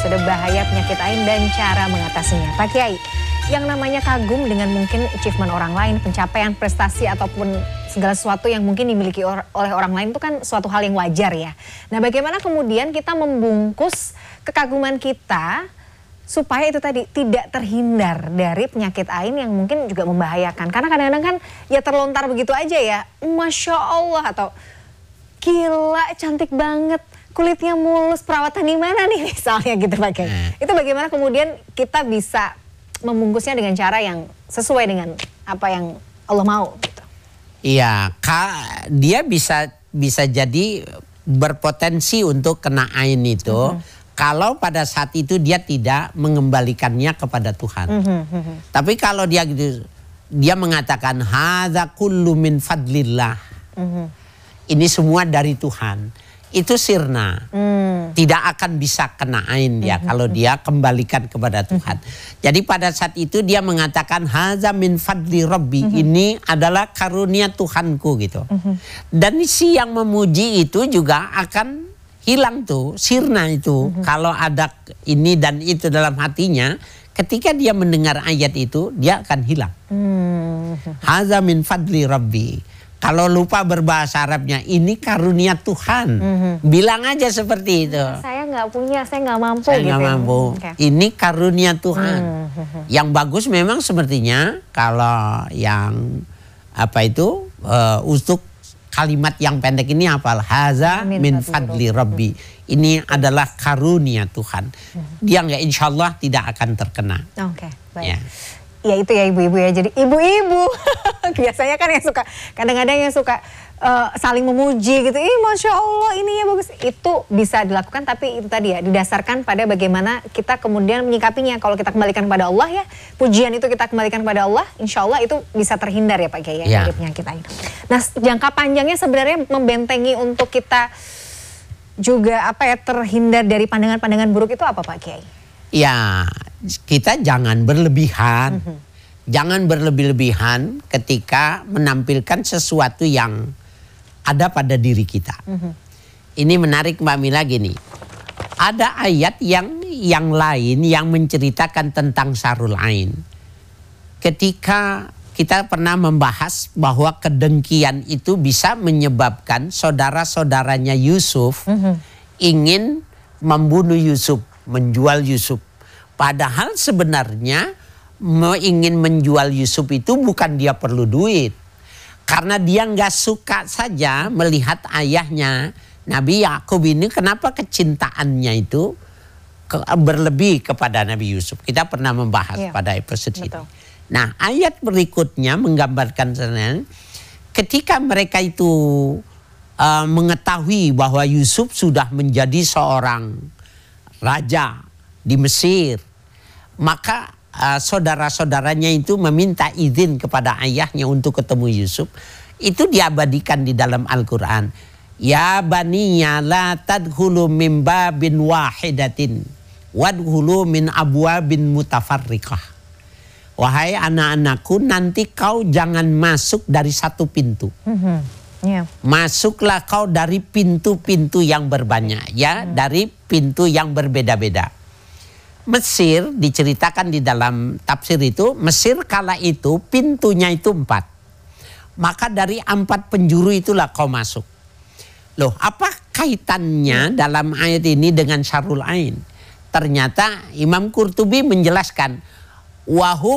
episode bahaya penyakit ain dan cara mengatasinya. Pak Kiai, yang namanya kagum dengan mungkin achievement orang lain, pencapaian prestasi ataupun segala sesuatu yang mungkin dimiliki oleh orang lain itu kan suatu hal yang wajar ya. Nah, bagaimana kemudian kita membungkus kekaguman kita supaya itu tadi tidak terhindar dari penyakit ain yang mungkin juga membahayakan. Karena kadang-kadang kan ya terlontar begitu aja ya, Masya Allah atau gila cantik banget, kulitnya mulus, perawatan di mana nih misalnya gitu Pak Kiai. Itu bagaimana kemudian kita bisa membungkusnya dengan cara yang sesuai dengan apa yang Allah mau gitu. Iya, dia bisa jadi berpotensi untuk kena ain itu. Kalau pada saat itu dia tidak mengembalikannya kepada Tuhan. Tapi kalau dia gitu, dia mengatakan hadza kullu min fadlillah. Ini semua dari Tuhan. Itu sirna. Tidak akan bisa kena ain dia kalau dia kembalikan kepada Tuhan. Jadi pada saat itu dia mengatakan hadza min fadli rabbi. Ini adalah karunia Tuhanku gitu. Dan si yang memuji itu juga akan hilang tuh, sirna itu. Kalau ada ini dan itu dalam hatinya, ketika dia mendengar ayat itu, dia akan hilang. Hadza min fadli rabbi. Kalau lupa berbahasa Arabnya, ini karunia Tuhan. Bilang aja seperti itu. Saya nggak punya, saya nggak mampu. Saya gitu nggak mampu. Okay. Ini karunia Tuhan. Yang bagus memang sepertinya kalau yang apa itu untuk kalimat yang pendek ini apa? Hadza min fadli rabbi. Ini adalah karunia Tuhan. Dia nggak, insya Allah tidak akan terkena. Oke, baik. Ya itu ya ibu-ibu ya. Jadi ibu-ibu biasanya kan yang suka, kadang-kadang yang suka saling memuji gitu. Masya Allah ini ya bagus. Itu bisa dilakukan tapi itu tadi ya didasarkan pada bagaimana kita kemudian menyikapinya. Kalau kita kembalikan kepada Allah ya, pujian itu kita kembalikan kepada Allah, insya Allah itu bisa terhindar ya Pak Kiai ya. Dari penyakit ain. Nah, jangka panjangnya sebenarnya membentengi untuk kita juga apa ya terhindar dari pandangan-pandangan buruk itu apa Pak Kiai? Ya, kita jangan berlebihan. Jangan berlebih-lebihan ketika menampilkan sesuatu yang ada pada diri kita. Ini menarik Mbak Mila gini. Ada ayat yang lain yang menceritakan tentang syarrul ain. Ketika kita pernah membahas bahwa kedengkian itu bisa menyebabkan saudara-saudaranya Yusuf ingin membunuh Yusuf, menjual Yusuf. Padahal sebenarnya ingin menjual Yusuf itu bukan dia perlu duit. Karena dia nggak suka saja melihat ayahnya Nabi Yakub ini, kenapa kecintaannya itu berlebih kepada Nabi Yusuf. Kita pernah membahas pada episode ini. Nah, ayat berikutnya menggambarkan ketika mereka itu mengetahui bahwa Yusuf sudah menjadi seorang raja di Mesir, maka saudara-saudaranya itu meminta izin kepada ayahnya untuk ketemu Yusuf. Itu diabadikan di dalam Al-Quran. Ya baniya la tadkhulu min babin wahidatin wadkhulu min abwabin mutafarriqah. Wahai anak-anakku, nanti kau jangan masuk dari satu pintu. Masuklah kau dari pintu-pintu yang berbanyak, ya, dari pintu yang berbeda-beda. Mesir diceritakan di dalam tafsir itu, Mesir kala itu pintunya itu 4. Maka dari 4 penjuru itulah kau masuk. Loh, apa kaitannya dalam ayat ini dengan syarrul ain? Ternyata Imam Qurtubi menjelaskan, wahum